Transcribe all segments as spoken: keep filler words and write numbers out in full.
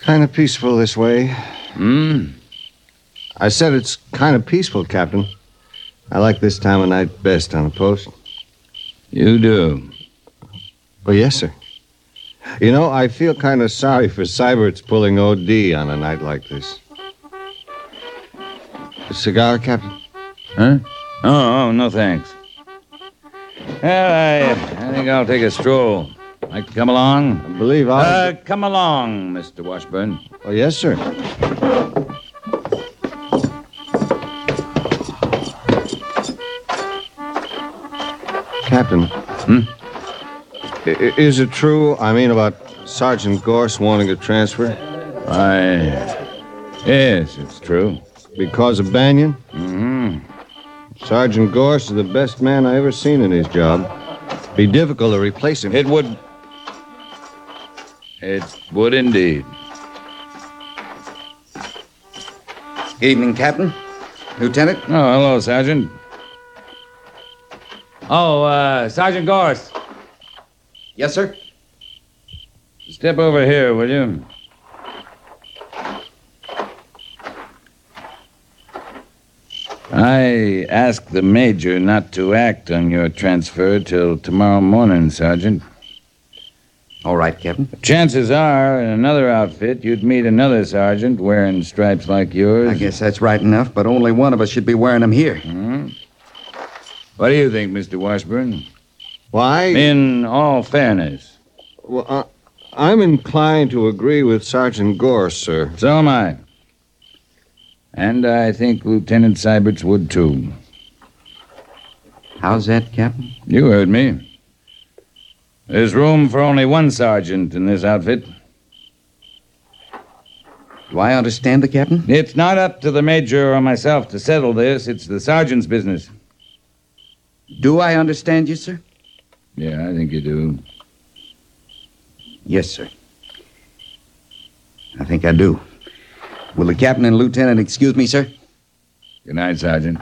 Kind of peaceful this way. Hmm? I said it's kind of peaceful, Captain. I like this time of night best on a post. You do? Well, yes, sir. You know, I feel kind of sorry for Syberts pulling O D on a night like this. A cigar, Captain? Huh? Oh, oh, no thanks. Well, I, I think I'll take a stroll. Like to come along? I believe I'll... Uh, come along, Mister Washburn. Oh, yes, sir. Captain. Hmm? I- is it true, I mean, about Sergeant Gorse wanting a transfer? Why, yes, it's true. Because of Banyan? Mm-hmm. Sergeant Gorse is the best man I ever seen in his job. Be difficult to replace him. It would... It would indeed. Evening, Captain. Lieutenant. Oh, hello, Sergeant. Oh, uh, Sergeant Gorse. Yes, sir. Step over here, will you? I asked the Major not to act on your transfer till tomorrow morning, Sergeant. All right, Captain. Chances are, in another outfit, you'd meet another sergeant wearing stripes like yours. I guess that's right enough, but only one of us should be wearing them here. Hmm? What do you think, Mister Washburn? Why? In all fairness. Well, uh, I'm inclined to agree with Sergeant Gorse, sir. So am I. And I think Lieutenant Syberts would, too. How's that, Captain? You heard me. There's room for only one sergeant in this outfit. Do I understand the Captain? It's not up to the Major or myself to settle this. It's the sergeant's business. Do I understand you, sir? Yeah, I think you do. Yes, sir. I think I do. Will the Captain and Lieutenant excuse me, sir? Good night, Sergeant.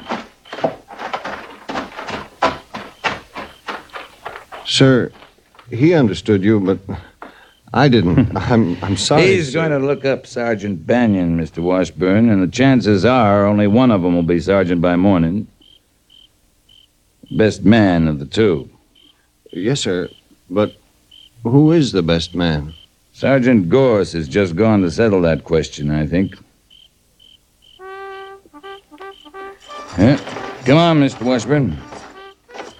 Sir, he understood you, but I didn't. I'm, I'm sorry. He's sir. going to look up Sergeant Banyan, Mister Washburn, and the chances are only one of them will be sergeant by morning. Best man of the two. Yes, sir, but who is the best man? Sergeant Gorse has just gone to settle that question, I think. Yeah. Come on, Mister Washburn.